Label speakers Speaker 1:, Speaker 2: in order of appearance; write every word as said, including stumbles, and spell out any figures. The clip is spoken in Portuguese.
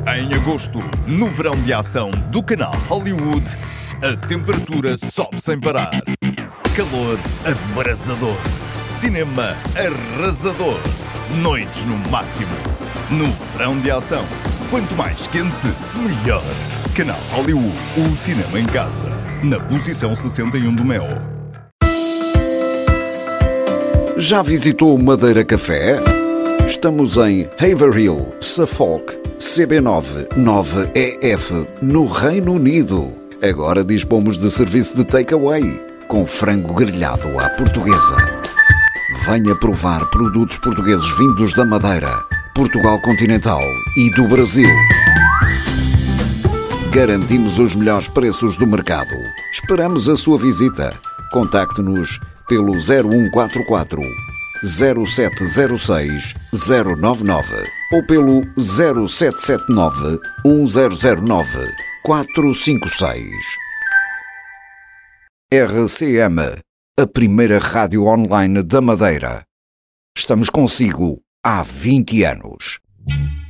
Speaker 1: Em agosto, no verão de ação do canal Hollywood, a temperatura sobe sem parar. Calor abrasador. Cinema arrasador. Noites no máximo. No verão de ação, quanto mais quente, melhor. Canal Hollywood, o cinema em casa. Na posição sessenta e um do Mel.
Speaker 2: Já visitou Madeira Café? Estamos em Haverhill, Suffolk, C B nove nove E F, no Reino Unido. Agora dispomos de serviço de takeaway, com frango grelhado à portuguesa. Venha provar produtos portugueses vindos da Madeira, Portugal continental e do Brasil. Garantimos os melhores preços do mercado. Esperamos a sua visita. Contacte-nos pelo zero um quatro quatro, zero sete zero seis, zero nove nove ou pelo zero sete sete nove, um zero zero nove, quatro cinco seis. R C M, a primeira rádio online da Madeira. Estamos consigo há vinte anos.